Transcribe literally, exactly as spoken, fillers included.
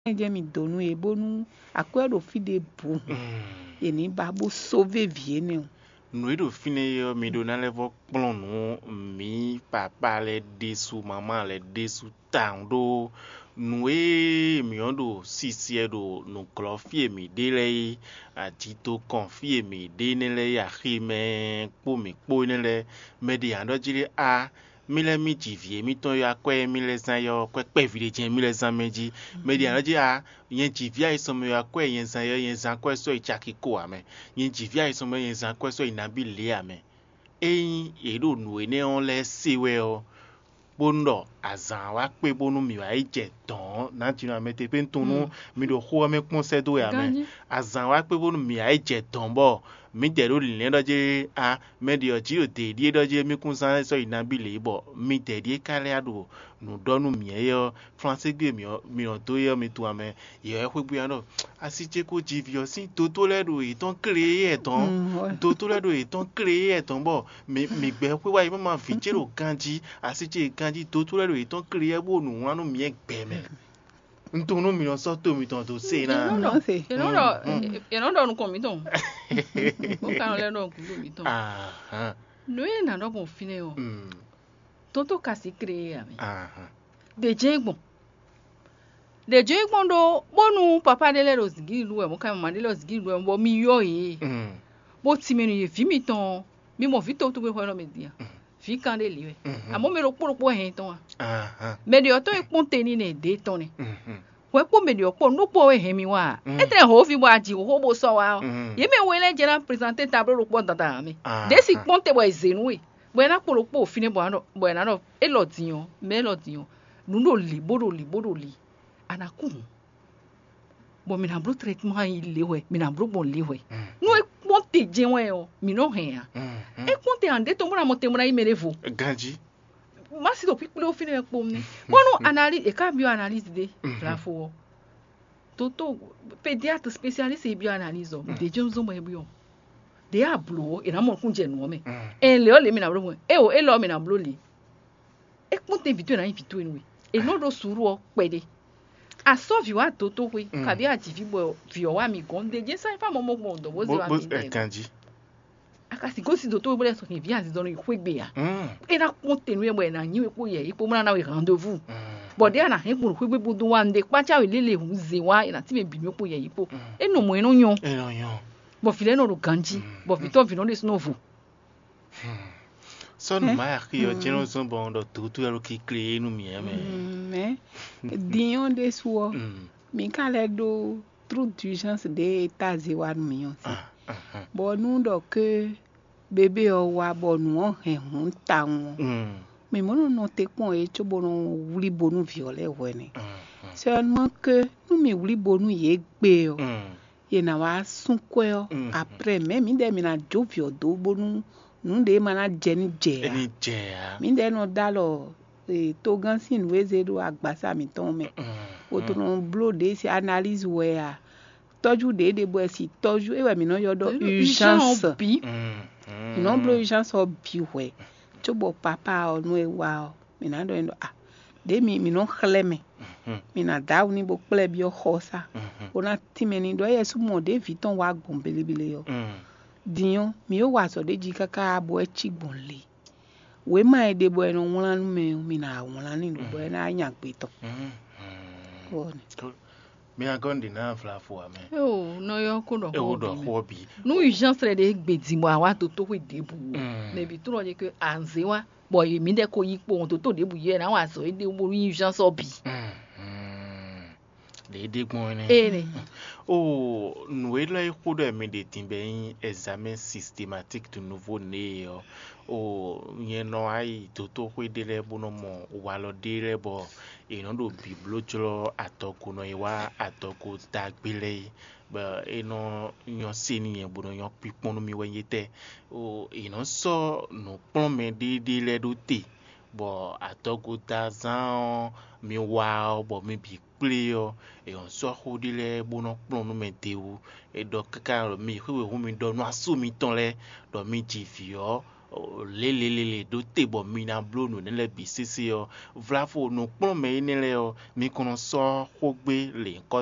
je mi donu e bonu akwero fi de bu e ni ba bo sauver vie ne no do fine yo mi do na level plon no mi papa le desu mama le desu town do no e mi ondo sisi do no klofie mi dele a tito confie mi de ne le ya khime po mi po ne le me di ando jiri a mi le mi jivie mi ton yo akwe mi le san yo kwe pe vide jen mi le san meji me di ando jiri a yen jivia iso mi yo akwe yen san yo yen san kwe so ichaki ko ame yen jivia iso mi yen san kwe so inabi le ame eyin edo no ene on le siwe o bondo azan wa pe bonu mi wa ije ton na ti na mete pe ntunu mi do ho me pon se do ya me azan wa pe bonu mi wa ije ton bo mi de ro le doje a me de oji o de die doje mi kun san so inabi le bo mi de die kale ado no donu mi yo français gbe mi mi o to yo mi to ame ye e pe buya no asije ko jivio si to to le do iton créer ton to to le do iton créer ton bo mi mi gbe pe wa ma fi jero kanji asije kanji to to le do iton créer bo nu wan no mi e gbe me ntunu mi no so to mi ton to se na no se e no do e no do nu ko mi ton mo kan le no ku mi ton ah no e na do bon fine o tonto kasi créer ame ah de jengbon de jengbon do bonu papa de le rozigi lu e mo kan ma de le rozigi lu e mo mi yo e bo ti me ni fi mi ton mi mo fi to to be ho no me dia fi kan de liwe amo me ro poro po hen ton ah me de oto ipon te ni ne de ton ni we po me de opo no po e hen mi wa e te ho fi bo aji ho bo so wa ye me we le jera presenter table ro po tata mi de si pon te bo ezenu e bo na poro po fi ne bo no bo na no e lo tiyan me lo tiyan nu no li bodo li bodo li anakun bo mi na bro treatment ile we mi na bro bon le we no e pon te je we o mi no hen ya e pon te ande to mo na mo te mo na imere vo ganji masi do pipo o fini po ni bono analyse e ka bio analyse de la fo toto pédiatre spécialiste e bio analyse o de je nzo mo e bio de a blo e na mo kun je no me e le o le mi na bro e o e lo mi na blo le e pon te video na invito enu e no do suru o pede aso vi wa toto we ka bi ati fi bo vi o wa mi gon de je sai fa mo mo mo do bo ze wa mi de ganji akasi go si do to bole so ni vi ati do ni kwegbe ya e na konte nu e mo na yin we po ye ipo mo na we rendez-vous bo de na hin po kwegbe bu do wa nde pa cha we lele hu ze wa e na ti me bi mi po ye ipo e no mo eno yon e no yon bo fi le no ro ganji bo fi to fi no le snovu so no ma ki o jeno so bon do to to ro ki créer nu mi e me mais dion de suo mi kale do trou d'urgence de tazi wa mi yon si bo nu do ke bébé o wa bo nu o hen hun ta won mais mo no te pon e cho bo no wuli bonu violet wene seulement que nous mi wuli bonu ye gbe o ye na wa sun kwe o après même mi de mi na jo vio do bonu nu de mana jeni je eni je a mi de no dalo e to gansin weze do agbasa mi ton me o to no blo de si analyse we a toju de de bo si toju e we mi no yo do urgence bi mi no blo urgence o bi we chobo papa o no e wa o mi na do ndo ah de mi mi no khleme mi na da uni bo ple bi o khosa ona ti me ni do ye su mo de viton wa gbon belebele yo dion mi o wa so de ji kaka abo e chigbon le we ma e de bo eno won me mi na won la ni do bo na yan pe to mi agondi na flafo ame e o no yo ko do e o do hobby nu urgence le de gbedi mo awa to to we de bu me bi to je ke anze wa bo ye mi de ko yipo on to to de bu ye na wa so e de bo urgence obi le de gbon ni e ni o nu e la ko do mi de tin be examen systématique de nouveau né o yen no ai to to we de le bu no mo wa lo de le bo e no do biblo jolo atoko no iwa atoko dagbele ba e no yon seni yen bu no yon pipon no mi we yete o e no so no pon me de de le do te bo atoko dazan mi wa bo mi bi ple yo e on so ho de le bu no pon no me te u e do kaka mi we hu mi do no asu mi ton le do mi ji fi yo le le le le do te bo mina blo no ne le bi sisi yo vlafo no kpon me ni le yo mi kono so khogbe le